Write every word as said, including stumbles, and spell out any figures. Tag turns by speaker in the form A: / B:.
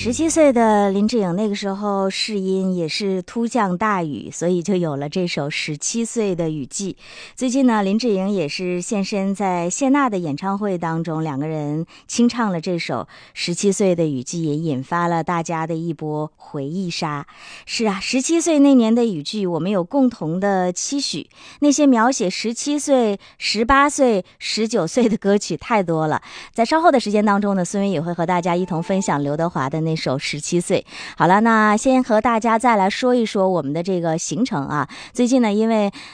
A: 十七岁的林志颖那个时候试音也是突降大雨，所以就有了这首《十七岁的雨季》。最近呢，林志颖也是现身在谢娜的演唱会当中，两个人清唱了这首《十七岁的雨季》，也引发了大家的一波回忆杀。是啊，十七岁那年的雨季，我们有共同的期许。那些描写十七岁、十八岁、十九岁的歌曲太多了。在稍后的时间当中呢，孙威也会和大家一同分享刘德华的那首《十七岁》。好了，那先和大家再来说一说我们的这个行程啊。最近呢，因为